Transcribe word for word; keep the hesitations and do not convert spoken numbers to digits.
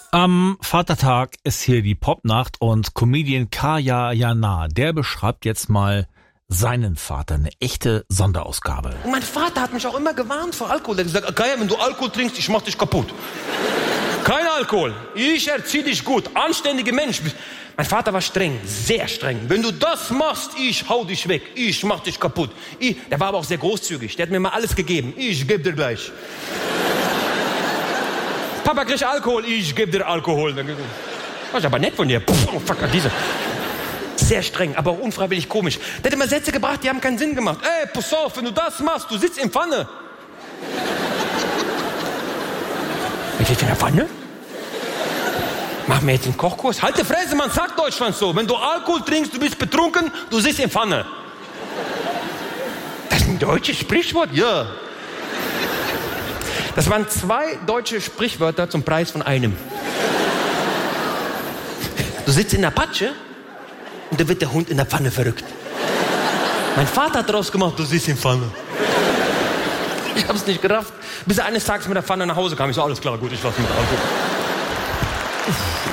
Am Vatertag ist hier die Popnacht und Comedian Kaya Jana, der beschreibt jetzt mal seinen Vater, eine echte Sonderausgabe. Und mein Vater hat mich auch immer gewarnt vor Alkohol. Er hat gesagt, Kaya, wenn du Alkohol trinkst, ich mach dich kaputt. Kein Alkohol, ich erzieh dich gut, anständiger Mensch. Mein Vater war streng, sehr streng. Wenn du das machst, ich hau dich weg, ich mach dich kaputt. Ich, der war aber auch sehr großzügig, der hat mir mal alles gegeben. Ich geb dir gleich. Papa kriegt Alkohol, ich geb dir Alkohol. Das ist aber nett von dir. Oh, fuck, diese. Sehr streng, aber auch unfreiwillig komisch. Der hat immer Sätze gebracht, die haben keinen Sinn gemacht. Ey, pass auf, wenn du das machst, du sitzt in Pfanne. Ich sitze in der Pfanne? Mach mir jetzt einen Kochkurs. Halt die Fresse, man sagt Deutschland so. Wenn du Alkohol trinkst, du bist betrunken, du sitzt in Pfanne. Das ist ein deutsches Sprichwort? Ja. Das waren zwei deutsche Sprichwörter zum Preis von einem. Du sitzt in der Patsche und da wird der Hund in der Pfanne verrückt. Mein Vater hat daraus gemacht, du sitzt in Pfanne. Ich hab's nicht gerafft, bis er eines Tages mit der Pfanne nach Hause kam. Ich so, alles klar, gut, ich lass mich mit Alkohol.